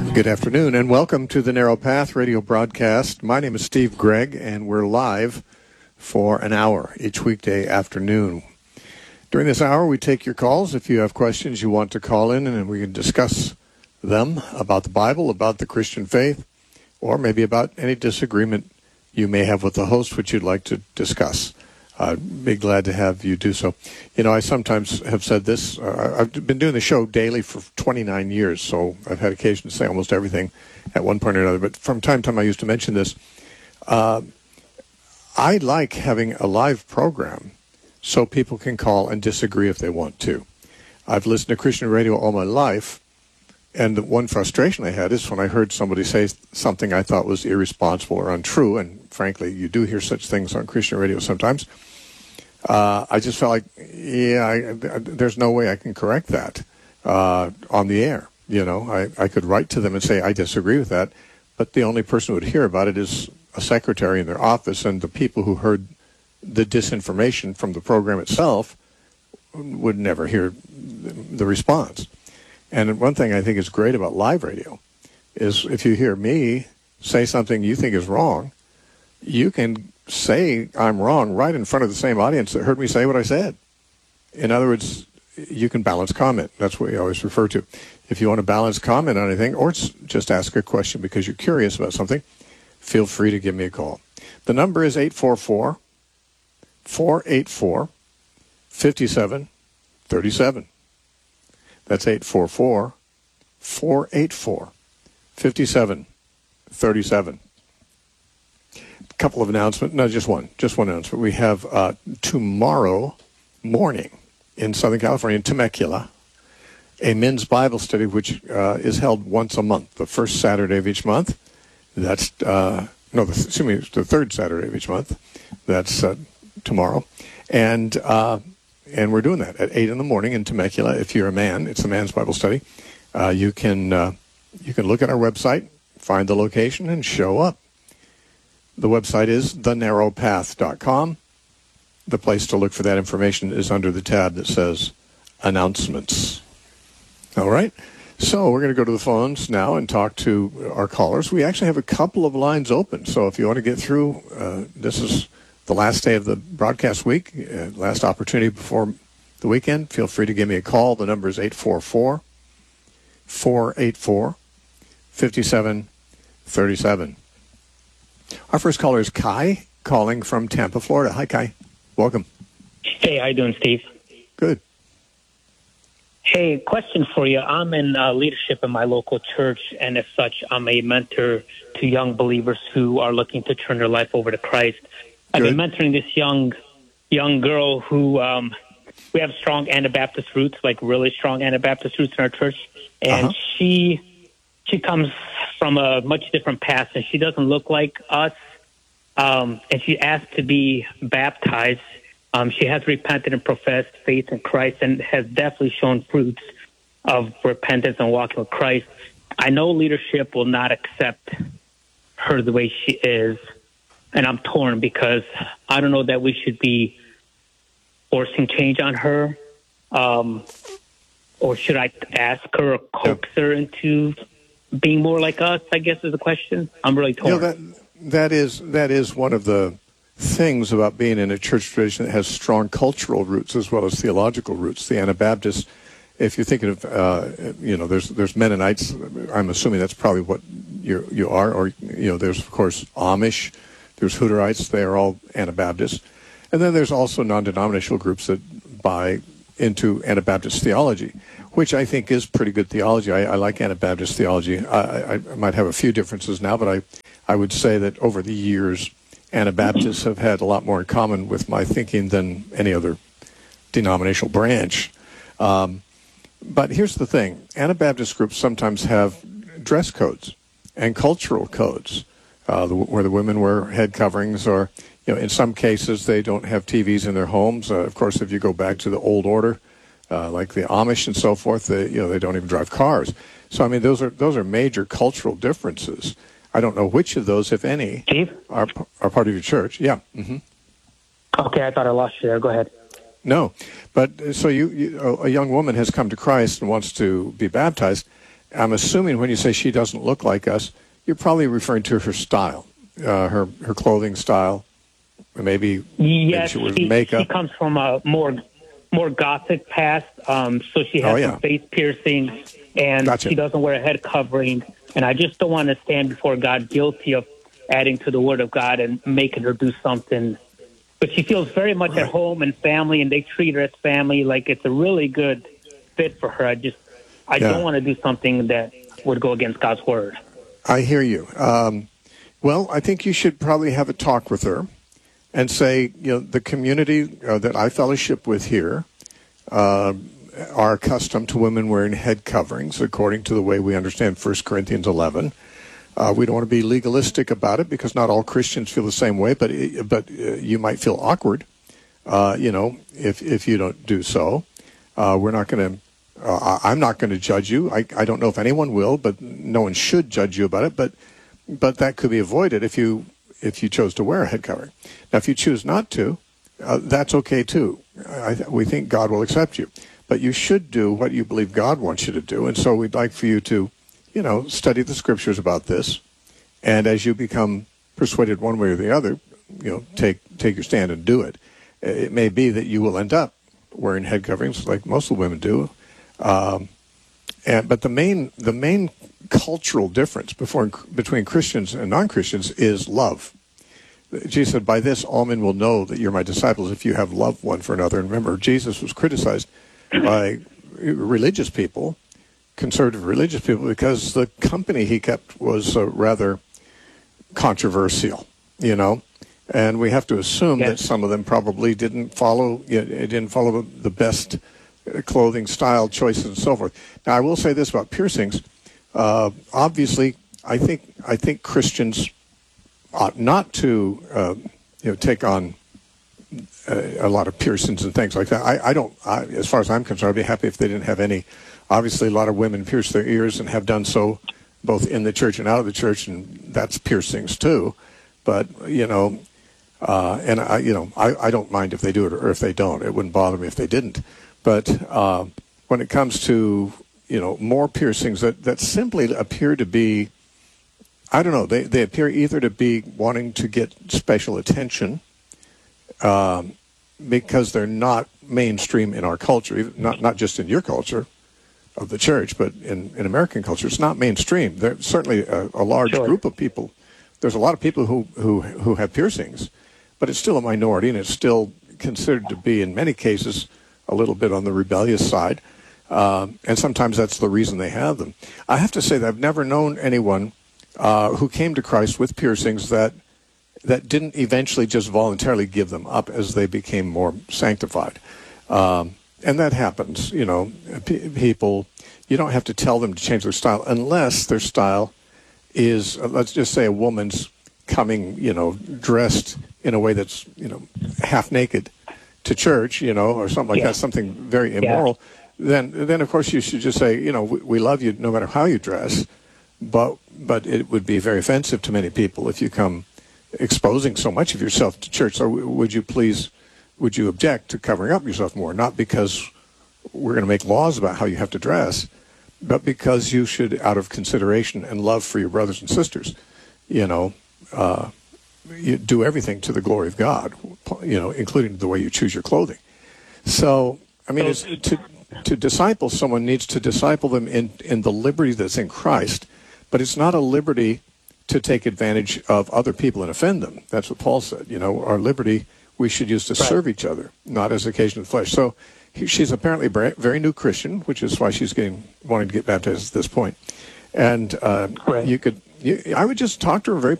Good afternoon, and welcome to the Narrow Path radio broadcast. My name is Steve Gregg, and we're live for an hour each weekday afternoon. During this hour, we take your calls. If you have questions you want to call in, and we can discuss them about the Bible, about the Christian faith, or maybe about any disagreement you may have with the host which you'd like to discuss. I'd be glad to have you do so. You know, I sometimes have said this. I've been doing the show daily for 29 years, so I've had occasion to say almost everything at one point or another. But from time to time, I used to mention this. I like having a live program so people can call and disagree if they want to. I've listened to Christian radio all my life, and the one frustration I had is when I heard somebody say something I thought was irresponsible or untrue, and frankly, you do hear such things on Christian radio sometimes. I just felt like, there's no way I can correct that on the air. You know, I could write to them and say, I disagree with that, but the only person who would hear about it is a secretary in their office, and the people who heard the disinformation from the program itself would never hear the response. And one thing I think is great about live radio is if you hear me say something you think is wrong, you can say I'm wrong right in front of the same audience that heard me say what I said. In other words, you can balance comment. That's what we always refer to. If you want to balance comment on anything, or just ask a question because you're curious about something, feel free to give me a call. The number is 844-484-5737. That's 844-484-5737. Couple of announcements. No, just one announcement. We have tomorrow morning in Southern California, in Temecula, a men's Bible study which is held once a month, the first Saturday of each month. That's the third Saturday of each month. That's tomorrow, and we're doing that at 8 in the morning in Temecula. If you're a man, it's a man's Bible study. You can look at our website, find the location, and show up. The website is thenarrowpath.com. The place to look for that information is under the tab that says Announcements. All right. So we're going to go to the phones now and talk to our callers. We actually have a couple of lines open. So if you want to get through, this is the last day of the broadcast week, last opportunity before the weekend. Feel free to give me a call. The number is 844-484-5737. Our first caller is Kai, calling from Tampa, Florida. Hi, Kai. Welcome. Hey, how you doing, Steve? Good. Hey, question for you. I'm in leadership in my local church, and as such, I'm a mentor to young believers who are looking to turn their life over to Christ. I've been mentoring this young girl who we have strong Anabaptist roots, like really strong Anabaptist roots in our church, and she comes from a much different past, and she doesn't look like us. And she asked to be baptized. She has repented and professed faith in Christ and has definitely shown fruits of repentance and walking with Christ. I know leadership will not accept her the way she is, and I'm torn because I don't know that we should be forcing change on her. Or should I ask her or coax her into being more like us, I guess, is the question. I'm really torn. You know, that is one of the things about being in a church tradition that has strong cultural roots as well as theological roots. The Anabaptists, if you're thinking of, there's Mennonites. I'm assuming that's probably what you are. Or, there's, of course, Amish. There's Hutterites. They are all Anabaptists. And then there's also non-denominational groups that buy into Anabaptist theology, which I think is pretty good theology. I like Anabaptist theology. I might have a few differences now, but I would say that over the years, Anabaptists have had a lot more in common with my thinking than any other denominational branch. But here's the thing. Anabaptist groups sometimes have dress codes and cultural codes where the women wear head coverings, or in some cases they don't have TVs in their homes. Of course, if you go back to the old order, like the Amish and so forth, they don't even drive cars. So I mean, those are major cultural differences. I don't know which of those, if any, Steve? are part of your church. Yeah. Mm-hmm. Okay, I thought I lost you there. Go ahead. No, but so a young woman has come to Christ and wants to be baptized. I'm assuming when you say she doesn't look like us, you're probably referring to her style, her clothing style. Maybe Yes, she was makeup. she comes from a more gothic past, so she has some face piercings, and Gotcha. she doesn't wear a head covering. And I just don't want to stand before God guilty of adding to the Word of God and making her do something. But she feels very much at home and family, and they treat her as family. Like it's a really good fit for her. I don't want to do something that would go against God's Word. I hear you. Well, I think you should probably have a talk with her and say, the community that I fellowship with here are accustomed to women wearing head coverings, according to the way we understand 1 Corinthians 11. We don't want to be legalistic about it because not all Christians feel the same way, but you might feel awkward, if you don't do so. We're not going to. I'm not going to judge you. I don't know if anyone will, but no one should judge you about it. But that could be avoided if you chose to wear a head covering. Now, if you choose not to, that's okay too. We think God will accept you, but you should do what you believe God wants you to do. And so we'd like for you to, study the scriptures about this, and as you become persuaded one way or the other, take your stand and do it. It may be that you will end up wearing head coverings like most of the women do. But the main cultural difference between Christians and non-Christians is love. Jesus said, "By this all men will know that you're my disciples if you have love one for another." And remember, Jesus was criticized by religious people, conservative religious people, because the company he kept was rather controversial, And we have to assume that some of them probably didn't follow the best clothing style choices and so forth. Now, I will say this about piercings. Obviously, I think Christians ought not to take on a lot of piercings and things like that. As far as I'm concerned, I'd be happy if they didn't have any. Obviously, a lot of women pierce their ears and have done so both in the church and out of the church, and that's piercings too. But and I don't mind if they do it or if they don't. It wouldn't bother me if they didn't. But when it comes to more piercings that simply appear to be, I don't know, they appear either to be wanting to get special attention because they're not mainstream in our culture, not just in your culture of the church, but in American culture, it's not mainstream. There's certainly a large group of people. There's a lot of people who have piercings, but it's still a minority, and it's still considered to be, in many cases, a little bit on the rebellious side. And sometimes that's the reason they have them. I have to say that I've never known anyone who came to Christ with piercings that didn't eventually just voluntarily give them up as they became more sanctified. And that happens, people, you don't have to tell them to change their style unless their style is, let's just say a woman's coming, dressed in a way that's, half naked to church, or something like that, something very immoral. Then of course you should just say, we love you no matter how you dress, but it would be very offensive to many people if you come exposing so much of yourself to church. So would you object to covering up yourself more? Not because we're going to make laws about how you have to dress, but because you should, out of consideration and love for your brothers and sisters, you do everything to the glory of God, including the way you choose your clothing. So, I mean, to disciple someone needs to disciple them in the liberty that's in Christ, but it's not a liberty to take advantage of other people and offend them. That's what Paul said. Our liberty we should use to serve each other, not as occasion of the flesh. So she's apparently a very new Christian, which is why she's wanting to get baptized at this point. And I would just talk to her very